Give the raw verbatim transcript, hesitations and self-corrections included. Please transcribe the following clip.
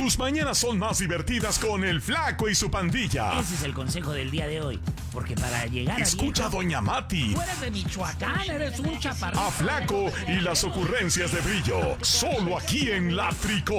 Tus mañanas son más divertidas con el Flaco y su pandilla. Ese es el consejo del día de hoy. Porque para llegar Escucha a a Doña Mati. Tú eres de Michoacán, eres un chaparrito. A Flaco y las ocurrencias de Brillo. Solo aquí en La Trico.